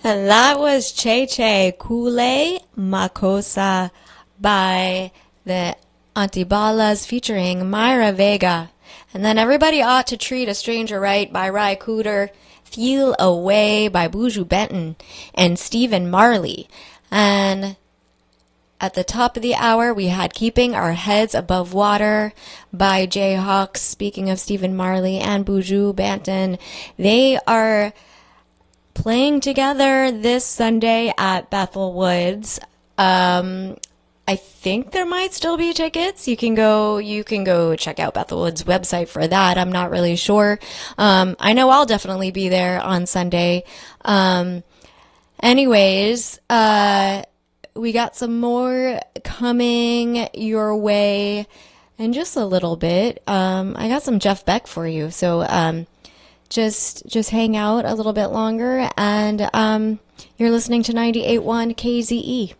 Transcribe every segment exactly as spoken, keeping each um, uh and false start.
And that was Che Che Kule Makosa by the Antibalas featuring Myra Vega. And then Everybody Ought to Treat a Stranger Right by Ry Cooder, Feel Away by Buju Benton and Stephen Marley. And at the top of the hour, we had Keeping Our Heads Above Water by Jayhawks. Speaking of Stephen Marley and Buju Benton, they are playing together this Sunday at Bethel Woods. Um, I think there might still be tickets. You can go, you can go check out Bethel Woods' website for that. I'm not really sure. Um, I know I'll definitely be there on Sunday. Um, anyways, uh, we got some more coming your way in just a little bit. Um, I got some Jeff Beck for you. So, um, Just just hang out a little bit longer, and um, you're listening to ninety-eight point one K Z E.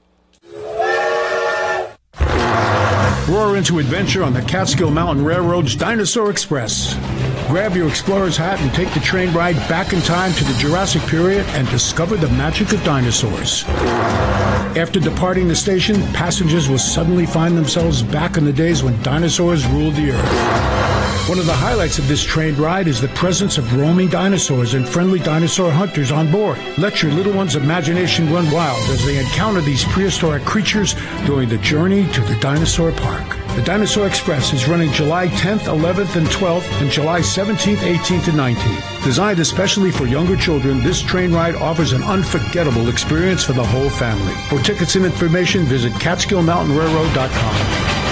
Roar into adventure on the Catskill Mountain Railroad's Dinosaur Express. Grab your explorer's hat and take the train ride back in time to the Jurassic period and discover the magic of dinosaurs. After departing the station, passengers will suddenly find themselves back in the days when dinosaurs ruled the earth. One of the highlights of this train ride is the presence of roaming dinosaurs and friendly dinosaur hunters on board. Let your little one's imagination run wild as they encounter these prehistoric creatures during the journey to the dinosaur park. The Dinosaur Express is running July tenth, eleventh, and twelfth, and July seventeenth, eighteenth, and nineteenth. Designed especially for younger children, this train ride offers an unforgettable experience for the whole family. For tickets and information, visit Catskill Mountain Railroad dot com.